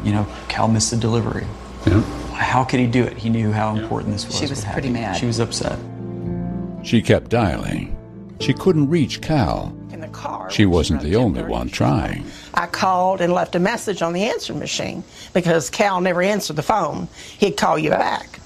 Cal missed the delivery. Yeah. How could he do it? He knew how important this was. She was pretty mad. She was upset. She kept dialing. She couldn't reach Cal. In the car. She wasn't the only one trying. I called and left a message on the answering machine because Cal never answered the phone. He'd call you back.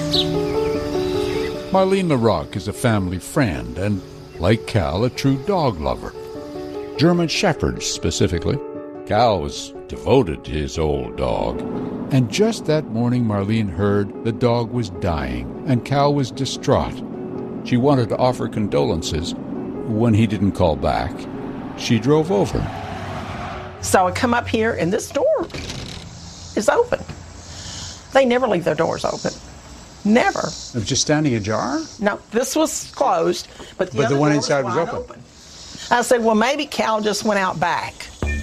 Marlene LaRocque is a family friend and, like Cal, a true dog lover. German Shepherds, specifically. Cal was devoted to his old dog. And just that morning, Marlene heard the dog was dying, and Cal was distraught. She wanted to offer condolences. When he didn't call back, she drove over. So I come up here, and this door is open. They never leave their doors open. Never. It was just standing ajar? No, this was closed, but the one door inside was wide open. I said, well, maybe Cal just went out back.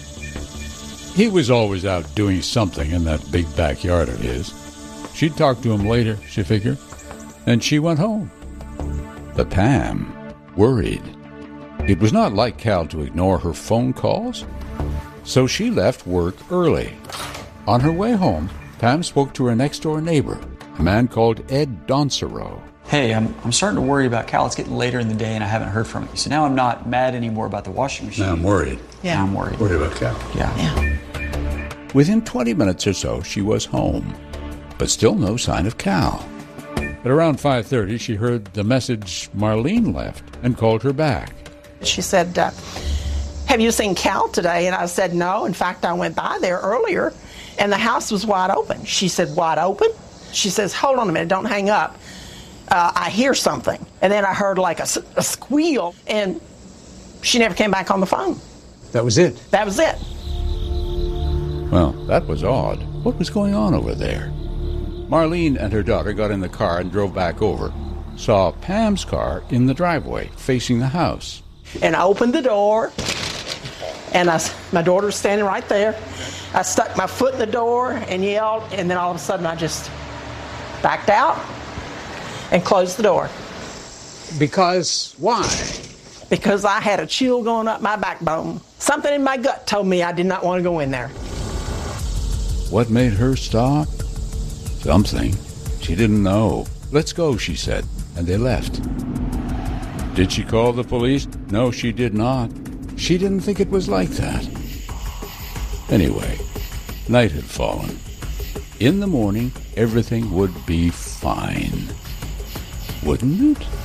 He was always out doing something in that big backyard of his. She'd talk to him later, she figured, and she went home. But Pam, worried. It was not like Cal to ignore her phone calls, so she left work early. On her way home, Pam spoke to her next-door neighbor, a man called Ed Doncereau. Hey, I'm starting to worry about Cal. It's getting later in the day and I haven't heard from you. So now I'm not mad anymore about the washing machine. Now I'm worried. Yeah. Now I'm worried. Worried about Cal. Yeah. Within 20 minutes or so, she was home, but still no sign of Cal. At around 5:30, she heard the message Marlene left and called her back. She said, have you seen Cal today? And I said, no. In fact, I went by there earlier, and the house was wide open. She said, wide open? She says, hold on a minute, don't hang up. I hear something. And then I heard like a squeal, and she never came back on the phone. That was it? That was it. Well, that was odd. What was going on over there? Marlene and her daughter got in the car and drove back over. Saw Pam's car in the driveway, facing the house. And I opened the door, and my daughter was standing right there. I stuck my foot in the door and yelled, and then all of a sudden I just backed out and closed the door. Because why? Because I had a chill going up my backbone. Something in my gut told me I did not want to go in there. What made her stop? Something. She didn't know. Let's go, she said, and they left. Did she call the police? No, she did not. She didn't think it was like that. Anyway, night had fallen. In the morning, everything would be fine. Wouldn't it?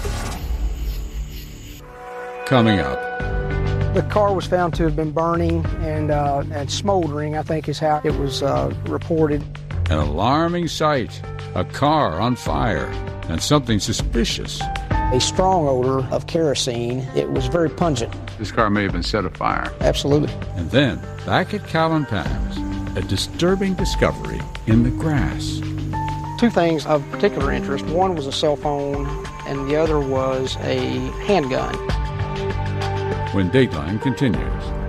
Coming up. The car was found to have been burning and smoldering, I think is how it was reported. An alarming sight. A car on fire. And something suspicious. A strong odor of kerosene. It was very pungent. This car may have been set afire. Absolutely. And then, back at Cal and Pam's, a disturbing discovery in the grass. Two things of particular interest. One was a cell phone, and the other was a handgun. When Dateline continues.